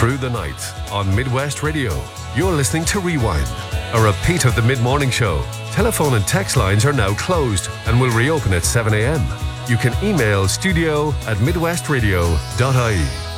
through the night on Midwest Radio. You're listening to Rewind, a repeat of the mid-morning show. Telephone and text lines are now closed and will reopen at 7 a.m. You can email studio@midwestradio.ie.